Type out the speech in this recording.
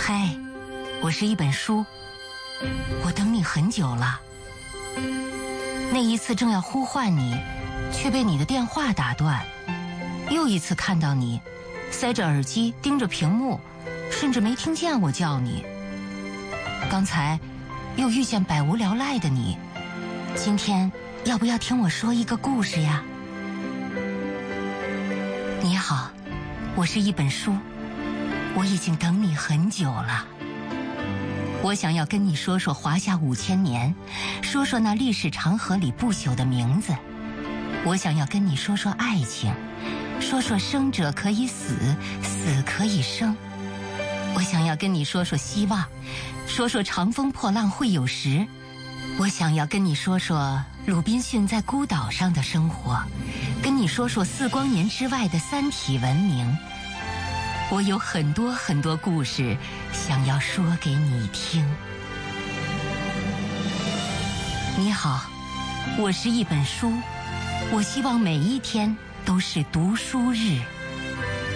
嗨，我是一本书，我等你很久了。那一次正要呼唤你，却被你的电话打断。又一次看到你，塞着耳机盯着屏幕，甚至没听见我叫你。刚才又遇见百无聊赖的你，今天要不要听我说一个故事呀？你好，我是一本书，我已经等你很久了。我想要跟你说说华夏5000年，说说那历史长河里不朽的名字。我想要跟你说说爱情，说说生者可以死，死可以生。我想要跟你说说希望，说说长风破浪会有时。我想要跟你说说鲁滨逊在孤岛上的生活，跟你说说4光年之外的三体文明。我有很多很多故事想要说给你听。你好，我是一本书，我希望每一天都是读书日。